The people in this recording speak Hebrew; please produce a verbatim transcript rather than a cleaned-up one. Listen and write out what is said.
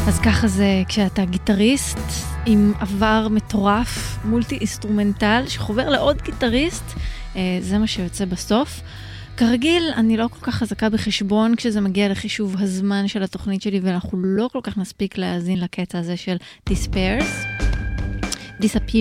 אז ככה זה כשאתה גיטריסט עם עבר מטורף, מולטי אינסטרומנטל, שחובר לעוד גיטריסט, זה מה שיוצא בסוף. כרגיל, אני לא כל כך חזקה בחשבון כשזה מגיע לחישוב הזמן של התוכנית שלי, ואנחנו לא כל כך נספיק להאזין לקטע הזה של Despairs. Disappear.